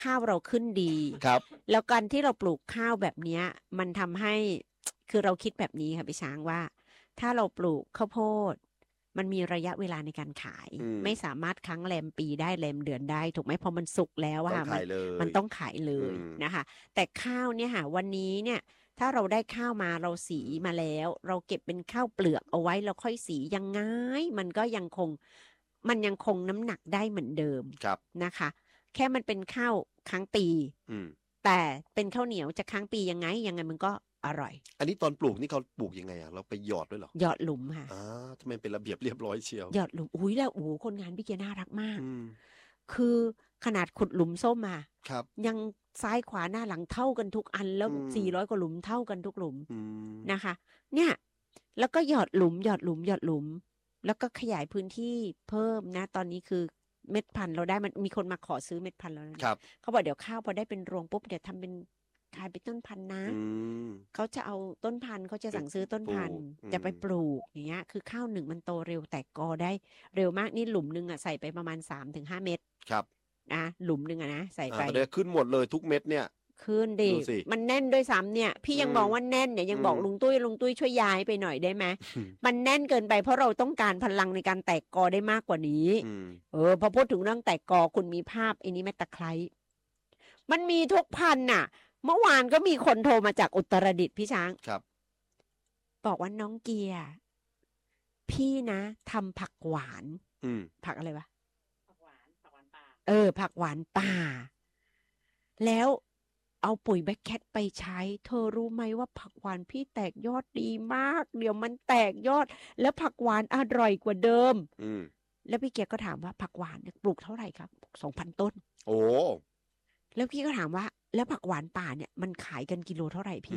ข้าวเราขึ้นดีครับแล้วการที่เราปลูกข้าวแบบนี้มันทำให้คือเราคิดแบบนี้ค่ะพี่ช้างว่าถ้าเราปลูกข้าวโพดมันมีระยะเวลาในการขายไม่สามารถค้างแรมปีได้แรมเดือนได้ถูกไหมพอมันสุกแล้วต้องค่ะขายเลยมันต้องขายเลยนะคะแต่ข้าวเนี่ยค่ะวันนี้เนี่ยถ้าเราได้ข้าวมาเราสีมาแล้วเราเก็บเป็นข้าวเปลือกเอาไว้เราค่อยสียังไงมันก็ยังคงน้ำหนักได้เหมือนเดิมนะคะแค่มันเป็นข้าวค้างปีแต่เป็นข้าวเหนียวจะค้างปียังไงมันก็อร่อยอันนี้ตอนปลูกนี่เขาปลูกยังไงเราไปหยอดด้วยเหรอหยอดหลุมค่ะทำไมเป็นระเบียบเรียบร้อยเชียวหยอดหลุมอุ้ยแล้วคนงานพี่เกียร์น่ารักมากคือขนาดขุดหลุมส้มมายังซ้ายขวาหน้าหลังเท่ากันทุกอันแล้ว400กว่าหลุมเท่ากันทุกหลุมนะคะเนี่ยแล้วก็หยอดหลุมแล้วก็ขยายพื้นที่เพิ่มนะตอนนี้คือเม็ดพันธุ์เราได้มันมีคนมาขอซื้อเม็ดพันธุ์แล้วนะเขาบอกเดี๋ยวข้าวพอได้เป็นรวงปุ๊บเดี๋ยวทำเป็นขายเป็นต้นพันธุ์นะเขาจะเอาต้นพันธุ์เขาจะสั่งซื้อต้นพันธุ์จะไปปลูกอย่างเงี้ยคือข้าวหนึ่งมันโตเร็วแตกกอได้เร็วมากนี่หลุมนึงใส่ไปประมาณ 3-5 เม็ดครับนะหลุมนึงนะใส่ไปเดี๋ยวขึ้นหมดเลยทุกเม็ดเนี่ยขึ้นดิมันแน่นด้วยซ้ำเนี่ยพี่ยังบอกว่าแน่นเนี่ยยังบอกลุงตุ้ยช่วยย้ายไปหน่อยได้ไหมมันแน่นเกินไปเพราะเราต้องการพลังในการแตกกอได้มากกว่านี้พอพูดถึงเรื่องแตกกอคุณมีภาพไอ้นี้แม่ตะไคร้มันมีทุกพันน่ะเมื่อวานก็มีคนโทรมาจากอุตรดิตถ์พี่ช้างครับบอกว่าน้องเกียร์พี่นะทำผักหวานผักอะไรวะผักหวานป่าผักหวานป่าแล้วเอาปุ๋ยแบคแคทไปใช้เธอรู้ไหมว่าผักหวานพี่แตกยอดดีมากเดี๋ยวมันแตกยอดแล้วผักหวานอร่อยกว่าเดิมแล้วพี่เกียร์ก็ถามว่าผักหวานปลูกเท่าไหร่ครับ 2,000 ต้นโอ้แล้วพี่ก็ถามว่าแล้วผักหวานป่าเนี่ยมันขายกันกิโลเท่าไหร่พี่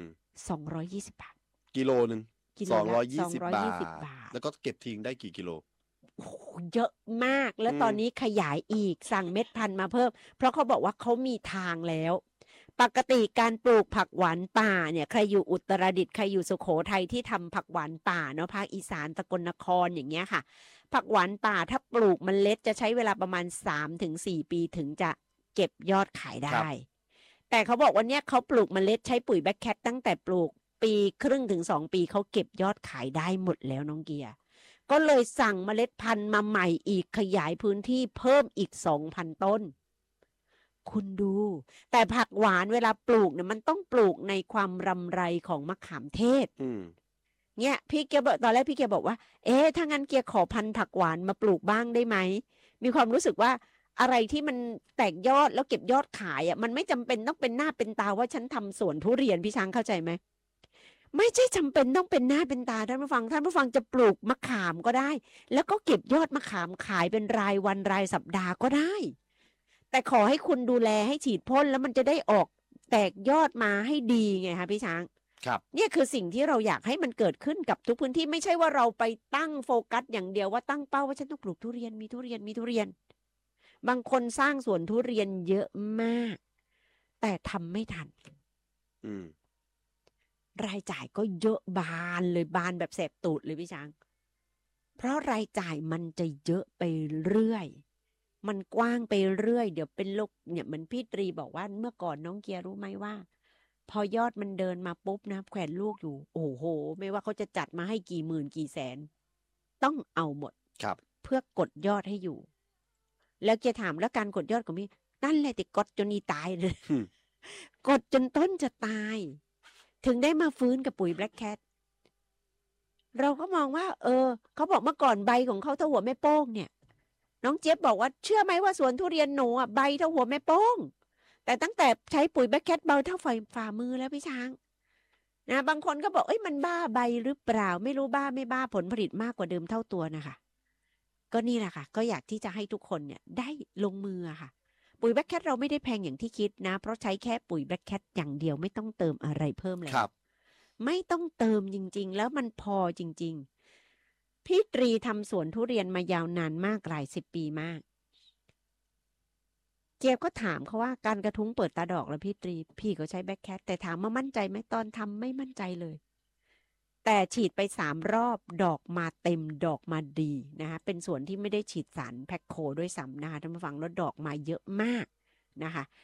220 บาทกิโลนึง220 บาทแล้วก็เก็บทิ้งได้กี่กิโลเยอะมากแล้วตอนนี้ขยายอีกสั่งเม็ดพันธุ์มาเพิ่มเพราะเขาบอกว่าเขามีทางแล้วปกติการปลูกผักหวานป่าเนี่ยใครอยู่อุตรดิตถ์ใครอยู่สุโขทัยที่ทำผักหวานป่าเนาะภาคอีสานสกลนครอย่างเงี้ยค่ะผักหวานป่าถ้าปลูกเมล็ดจะใช้เวลาประมาณ 3-4 ปีถึงจะเก็บยอดขายได้แต่เขาบอกว่าเนี่ยเขาปลูกเมล็ดใช้ปุ๋ยแบคแคทตั้งแต่ปลูกปีครึ่งถึง2 ปีเขาเก็บยอดขายได้หมดแล้วน้องเกียร์ก็เลยสั่งเมล็ดพันธุ์มาใหม่อีกขยายพื้นที่เพิ่มอีก 2,000 ต้นคุณดูแต่ผักหวานเวลาปลูกเนี่ยมันต้องปลูกในความรำไรของมะขามเทศเนี่ยพี่เกียร์บอกตอนแรกพี่เกียร์บอกว่าถ้างั้นเกียร์ขอพันธุ์ผักหวานมาปลูกบ้างได้ไหมมีความรู้สึกว่าอะไรที่มันแตกยอดแล้วเก็บยอดขายมันไม่จำเป็นต้องเป็นหน้าเป็นตาว่าฉันทำสวนทุเรียนพี่ช้างเข้าใจไหมไม่ใช่จำเป็นต้องเป็นหน้าเป็นตาท่านผู้ฟังจะปลูกมะขามก็ได้แล้วก็เก็บยอดมะขามขายเป็นรายวันรายสัปดาห์ก็ได้แต่ขอให้คุณดูแลให้ฉีดพ่นแล้วมันจะได้ออกแตกยอดมาให้ดีไงคะพี่ช้างครับเนี่ยคือสิ่งที่เราอยากให้มันเกิดขึ้นกับทุกพื้นที่ไม่ใช่ว่าเราไปตั้งโฟกัสอย่างเดียวว่าตั้งเป้าว่าฉันต้องปลูกทุเรียนมีทุเรียนบางคนสร้างสวนทุเรียนเยอะมากแต่ทำไม่ทันรายจ่ายก็เยอะบานเลยบานแบบแสบตูดเลยพี่ช้างเพราะรายจ่ายมันจะเยอะไปเรื่อยมันกว้างไปเรื่อยเดี๋ยวเป็นโรคเนี่ยเหมือนพี่ตรีบอกว่าเมื่อก่อนน้องเกียร์รู้ไหมว่าพอยอดมันเดินมาปุ๊บนะแขวนลูกอยู่โอ้โหไม่ว่าเขาจะจัดมาให้กี่หมื่นกี่แสนต้องเอาหมดเพื่อกดยอดให้อยู่แล้วเกียร์ถามแล้วการกดยอดของพี่นั่นแหละติกดจนอีตายเลย กดจนต้นจะตายถึงได้มาฟื้นกับปุ๋ยแบล็คแคทเราก็มองว่าเขาบอกเมื่อก่อนใบของเขาเท่าหัวแม่โป้งเนี่ยน้องเจี๊ยบบอกว่าเชื่อไหมว่าสวนทุเรียนหนูใบเท่าหัวแม่โป้งแต่ตั้งแต่ใช้ปุ๋ยแบล็คแคทเบาเท่าฝ่ามือแล้วพี่ช้างนะบางคนก็บอกมันบ้าใบหรือเปล่าไม่รู้บ้าไม่บ้าผลผลิตมากกว่าเดิมเท่าตัวนะคะก็นี่แหละค่ะก็อยากที่จะให้ทุกคนเนี่ยได้ลงมือค่ะปุ๋ยแบล็คแคทเราไม่ได้แพงอย่างที่คิดนะเพราะใช้แค่ปุ๋ยแบล็คแคทอย่างเดียวไม่ต้องเติมอะไรเพิ่มเลยไม่ต้องเติมจริงๆแล้วมันพอจริงๆพี่ตรีทำสวนทุเรียนมายาวนานมากหลาย10 ปีมากเจี๊ยบก็ถามเขาว่าการกระทุ้งเปิดตาดอกแล้วพี่ตรีพี่ก็ใช้แบล็คแคทแต่ถามว่ามั่นใจไหมตอนทำไม่มั่นใจเลยแต่ฉีดไป3 รอบดอกมาเต็มดอกมาดีนะคะเป็นสวนที่ไม่ได้ฉีดสารแพคโคด้วยซ้ำนะคะท่านผู้ฟังแล้วดอกมาเยอะมากนะคะ